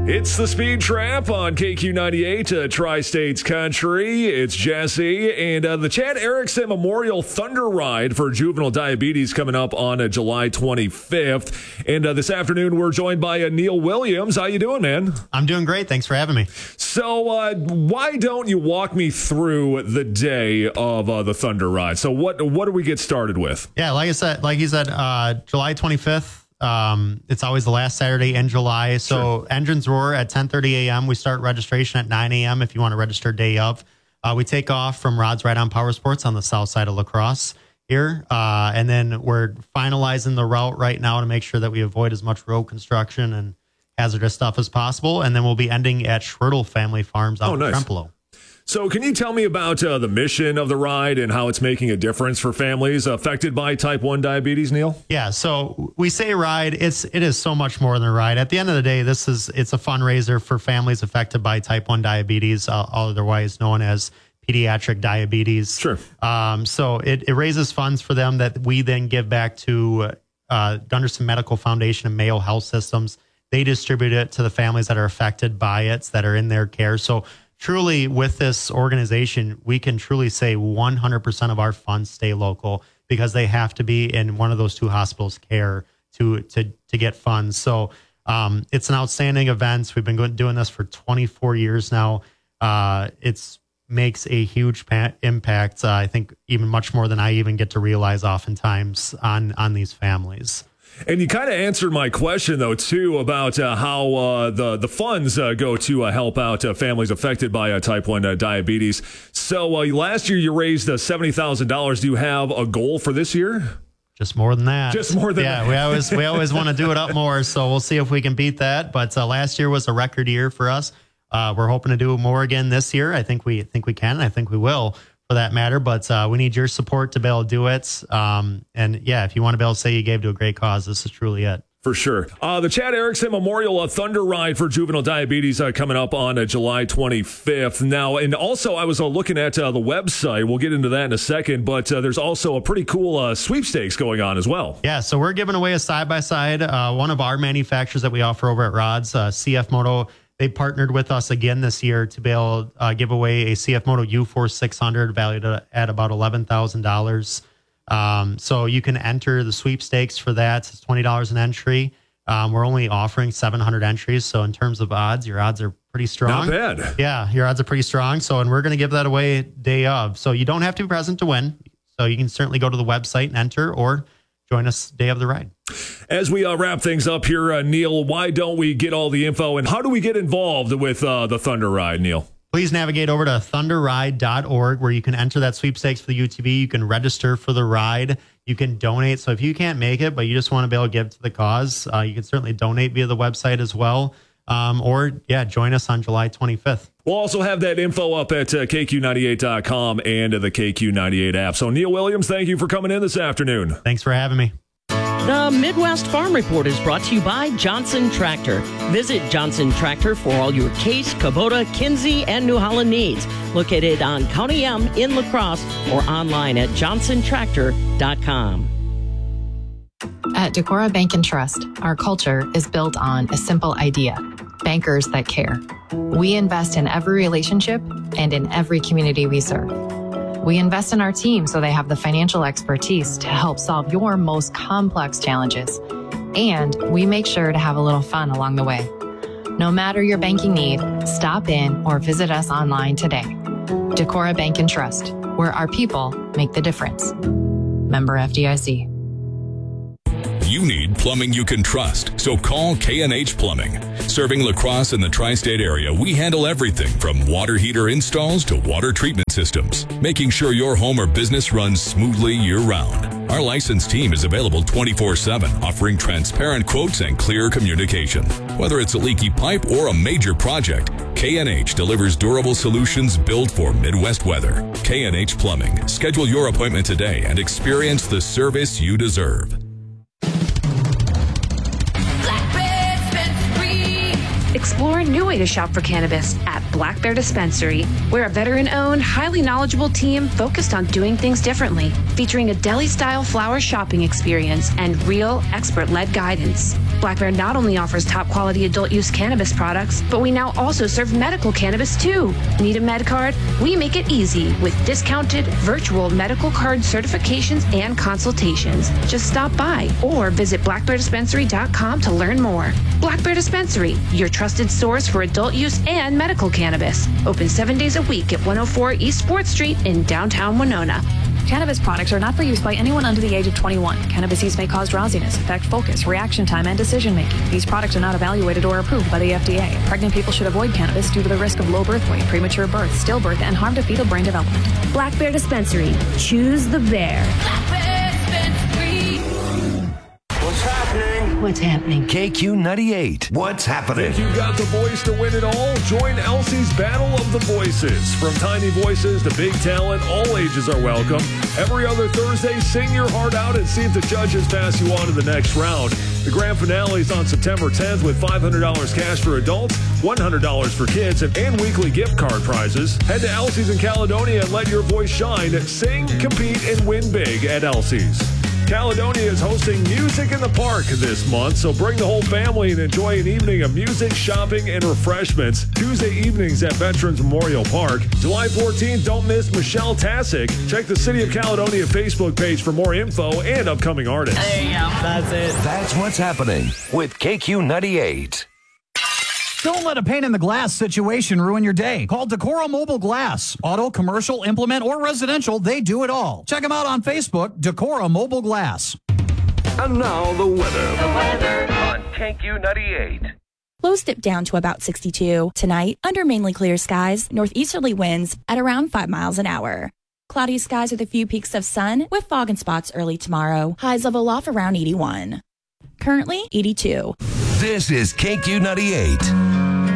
It's the Speed Trap on KQ98, Tri-States Country. It's Jesse and the Chad Erickson Memorial Thunder Ride for juvenile diabetes coming up on July 25th. And this afternoon, we're joined by Neil Williams. How you doing, man? I'm doing great. Thanks for having me. So why don't you walk me through the day of the Thunder Ride? So what do we get started with? Yeah, like you said, July 25th. It's always the last Saturday in July. So engines roar at 10:30 a.m. We start registration at 9 a.m. if you want to register day of. We take off from Rod's Ride on Power Sports on the south side of La Crosse here. And then we're finalizing the route right now to make sure that we avoid as much road construction and hazardous stuff as possible. And then we'll be ending at Schroedel Family Farms out in Trempealeau. So can you tell me about the mission of the ride and how it's making a difference for families affected by type 1 diabetes, Neil? Yeah, so we say ride. It is so much more than a ride. At the end of the day, it's a fundraiser for families affected by type 1 diabetes, otherwise known as pediatric diabetes. Sure. So it raises funds for them that we then give back to Gunderson Medical Foundation and Mayo Health Systems. They distribute it to the families that are affected by it, that are in their care. So truly, with this organization, we can truly say 100% of our funds stay local because they have to be in one of those two hospitals' care to get funds. So it's an outstanding event. We've been doing this for 24 years now. It makes a huge impact, I think even much more than I even get to realize oftentimes on these families. And you kind of answered my question, though, too, about how the funds go to help out families affected by type 1 diabetes. So last year you raised $70,000. Do you have a goal for this year? Just more than that. Just more than that. Yeah, we always want to do it up more, so we'll see if we can beat that. But last year was a record year for us. We're hoping to do more again this year. I think we can. I think we will, for that matter, but we need your support to be able to do it. And yeah, if you want to be able to say you gave to a great cause, this is truly it. For sure. The Chad Erickson Memorial Thunder Ride for juvenile diabetes coming up on July 25th. Now, and also I was looking at the website. We'll get into that in a second, but there's also a pretty cool sweepstakes going on as well. Yeah, so we're giving away a side-by-side. One of our manufacturers that we offer over at Rod's, CF Moto. They partnered with us again this year to be able to give away a CF Moto U-Force 600 valued at about $11,000. So you can enter the sweepstakes for that. It's $20 an entry. We're only offering 700 entries. So in terms of odds, your odds are pretty strong. Not bad. Yeah, your odds are pretty strong. So, and we're going to give that away day of. So you don't have to be present to win. So you can certainly go to the website and enter, or join us day of the ride. As we wrap things up here, Neil, why don't we get all the info and how do we get involved with the Thunder Ride, Neil? Please navigate over to thunderride.org where you can enter that sweepstakes for the UTV. You can register for the ride. You can donate. So if you can't make it, but you just want to be able to give to the cause, you can certainly donate via the website as well. Join us on July 25th. We'll also have that info up at KQ98.com and the KQ98 app. So, Neil Williams, thank you for coming in this afternoon. Thanks for having me. The Midwest Farm Report is brought to you by Johnson Tractor. Visit Johnson Tractor for all your Case, Kubota, Kinsey, and New Holland needs. Located on County M in La Crosse or online at johnsontractor.com. At Decorah Bank and Trust, our culture is built on a simple idea: bankers that care. We invest in every relationship and in every community we serve. We invest in our team so they have the financial expertise to help solve your most complex challenges. And we make sure to have a little fun along the way. No matter your banking need, stop in or visit us online today. Decorah Bank and Trust, where our people make the difference. Member FDIC. You need plumbing you can trust, so call K&H Plumbing. Serving La Crosse and the tri-state area, we handle everything from water heater installs to water treatment systems, making sure your home or business runs smoothly year-round. Our licensed team is available 24/7, offering transparent quotes and clear communication. Whether it's a leaky pipe or a major project, K&H delivers durable solutions built for Midwest weather. K&H Plumbing. Schedule your appointment today and experience the service you deserve. Explore a new way to shop for cannabis at Black Bear Dispensary. We're a veteran-owned, highly knowledgeable team focused on doing things differently, featuring a deli-style flower shopping experience and real expert-led guidance. Black Bear not only offers top-quality adult-use cannabis products, but we now also serve medical cannabis, too. Need a med card? We make it easy with discounted virtual medical card certifications and consultations. Just stop by or visit blackbeardispensary.com to learn more. Black Bear Dispensary, your trusted source for adult use and medical cannabis. Open 7 days a week at 104 East 4th Street in downtown Winona. Cannabis products are not for use by anyone under the age of 21. Cannabis use may cause drowsiness, affect focus, reaction time, and decision-making. These products are not evaluated or approved by the FDA. Pregnant people should avoid cannabis due to the risk of low birth weight, premature birth, stillbirth, and harm to fetal brain development. Black Bear Dispensary. Choose the bear. Black Bear Dispensary. What's happening? What's happening? KQ98. What's happening? If you got the voice to win it all, join Elsie's Battle of the Voices. From tiny voices to big talent, all ages are welcome. Every other Thursday, sing your heart out and see if the judges pass you on to the next round. The grand finale is on September 10th with $500 cash for adults, $100 for kids, and weekly gift card prizes. Head to Elsie's in Caledonia and let your voice shine. Sing, compete, and win big at Elsie's. Caledonia is hosting Music in the Park this month, so bring the whole family and enjoy an evening of music, shopping, and refreshments. Tuesday evenings at Veterans Memorial Park. July 14th, don't miss Michelle Tasic. Check the City of Caledonia Facebook page for more info and upcoming artists. There you go. That's it. That's what's happening with KQ98. Don't let a pane in the glass situation ruin your day. Call Decora Mobile Glass. Auto, commercial, implement, or residential, they do it all. Check them out on Facebook, Decora Mobile Glass. And now the weather. The weather on KQ98. Lows dip down to about 62. Tonight, under mainly clear skies, northeasterly winds at around 5 miles an hour. Cloudy skies with a few peaks of sun, with fog in spots early tomorrow. Highs level off around 81. Currently, 82. This is KQ98.